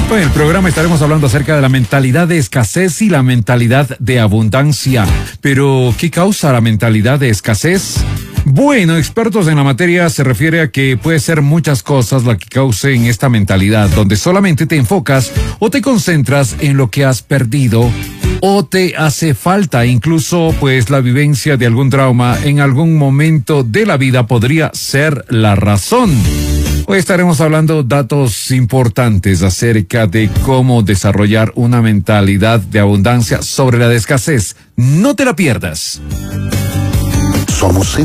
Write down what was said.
Hoy en el programa estaremos hablando acerca de la mentalidad de escasez y la mentalidad de abundancia. Pero, ¿qué causa la mentalidad de escasez? Bueno, expertos en la materia se refiere a que puede ser muchas cosas la que causen esta mentalidad, donde solamente te enfocas o te concentras en lo que has perdido o te hace falta. Incluso, pues, la vivencia de algún trauma en algún momento de la vida podría ser la razón. Hoy estaremos hablando datos importantes acerca de cómo desarrollar una mentalidad de abundancia sobre la de escasez. No te la pierdas. Somos